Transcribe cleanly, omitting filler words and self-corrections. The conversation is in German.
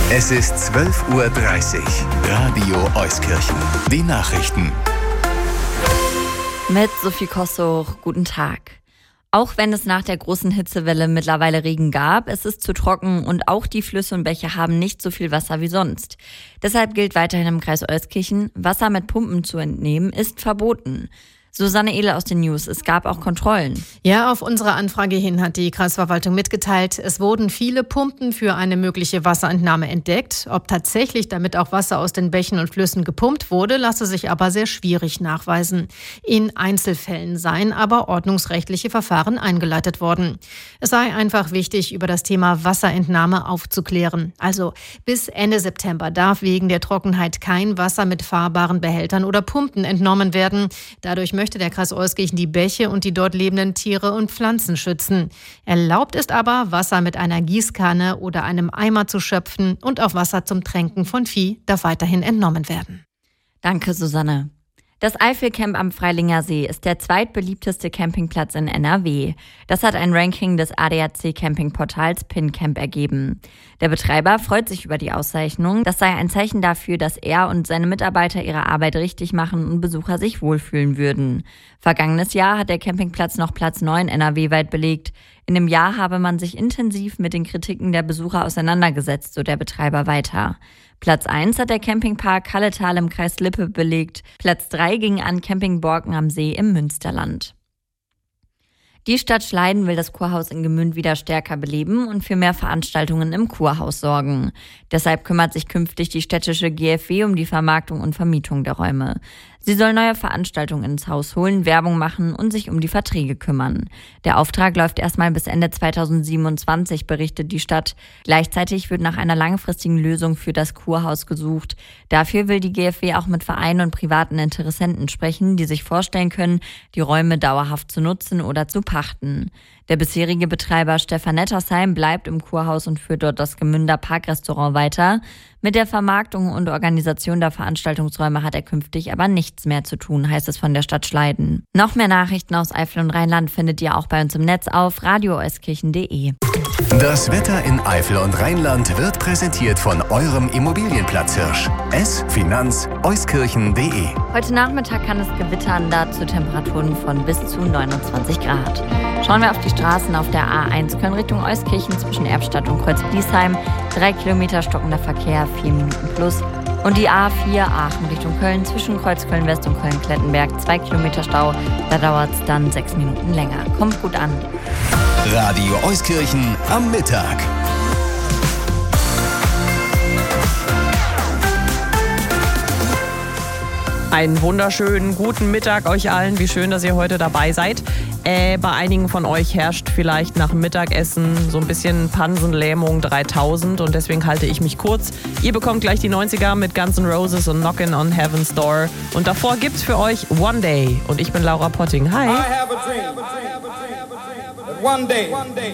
Es ist 12:30 Uhr. Radio Euskirchen. Die Nachrichten. Mit Sophie Kossuch, guten Tag. Auch wenn es nach der großen Hitzewelle mittlerweile Regen gab, es ist zu trocken und auch die Flüsse und Bäche haben nicht so viel Wasser wie sonst. Deshalb gilt weiterhin im Kreis Euskirchen, Wasser mit Pumpen zu entnehmen ist verboten. Susanne Ehle aus den News, es gab auch Kontrollen. Ja, auf unsere Anfrage hin hat die Kreisverwaltung mitgeteilt, es wurden viele Pumpen für eine mögliche Wasserentnahme entdeckt. Ob tatsächlich damit auch Wasser aus den Bächen und Flüssen gepumpt wurde, lasse sich aber sehr schwierig nachweisen. In Einzelfällen seien aber ordnungsrechtliche Verfahren eingeleitet worden. Es sei einfach wichtig, über das Thema Wasserentnahme aufzuklären. Also bis Ende September darf wegen der Trockenheit kein Wasser mit fahrbaren Behältern oder Pumpen entnommen werden. Dadurch möchte der Kreis Euskirchen die Bäche und die dort lebenden Tiere und Pflanzen schützen. Erlaubt ist aber, Wasser mit einer Gießkanne oder einem Eimer zu schöpfen und auch Wasser zum Tränken von Vieh darf weiterhin entnommen werden. Danke, Susanne. Das Eifelcamp am Freilinger See ist der zweitbeliebteste Campingplatz in NRW. Das hat ein Ranking des ADAC-Campingportals PinCamp ergeben. Der Betreiber freut sich über die Auszeichnung. Das sei ein Zeichen dafür, dass er und seine Mitarbeiter ihre Arbeit richtig machen und Besucher sich wohlfühlen würden. Vergangenes Jahr hat der Campingplatz noch Platz 9 NRW-weit belegt. In dem Jahr habe man sich intensiv mit den Kritiken der Besucher auseinandergesetzt, so der Betreiber weiter. Platz 1 hat der Campingpark Halletal im Kreis Lippe belegt. Platz 3 ging an Camping Borken am See im Münsterland. Die Stadt Schleiden will das Kurhaus in Gmünd wieder stärker beleben und für mehr Veranstaltungen im Kurhaus sorgen. Deshalb kümmert sich künftig die städtische GfW um die Vermarktung und Vermietung der Räume. Sie soll neue Veranstaltungen ins Haus holen, Werbung machen und sich um die Verträge kümmern. Der Auftrag läuft erstmal bis Ende 2027, berichtet die Stadt. Gleichzeitig wird nach einer langfristigen Lösung für das Kurhaus gesucht. Dafür will die GfW auch mit Vereinen und privaten Interessenten sprechen, die sich vorstellen können, die Räume dauerhaft zu nutzen oder zu pachten. Der bisherige Betreiber Stefan Nettersheim bleibt im Kurhaus und führt dort das Gmünder Parkrestaurant weiter. Mit der Vermarktung und Organisation der Veranstaltungsräume hat er künftig aber nichts mehr zu tun, heißt es von der Stadt Schleiden. Noch mehr Nachrichten aus Eifel und Rheinland findet ihr auch bei uns im Netz auf radioeuskirchen.de. Das Wetter in Eifel und Rheinland wird präsentiert von eurem Immobilienplatzhirsch. Finanz euskirchen.de. Heute Nachmittag kann es gewittern, dazu Temperaturen von bis zu 29 Grad. Schauen wir auf die Straßen. Auf der A1 Köln Richtung Euskirchen zwischen Erbstadt und Kreuz-Bliesheim. 3 Kilometer stockender Verkehr, 4 Minuten plus. Und die A4 Aachen Richtung Köln zwischen Kreuzköln-West und Köln-Klettenberg. 2 Kilometer Stau, da dauert es dann 6 Minuten länger. Kommt gut an. Radio Euskirchen am Mittag. Einen wunderschönen guten Mittag euch allen. Wie schön, dass ihr heute dabei seid. Bei einigen von euch herrscht vielleicht nach dem Mittagessen so ein bisschen Pansenlähmung 3000 und deswegen halte ich mich kurz. Ihr bekommt gleich die 90er mit Guns N' Roses und Knockin' on Heaven's Door. Und davor gibt's für euch One Day. Und ich bin Laura Potting. Hi. I have a dream that one day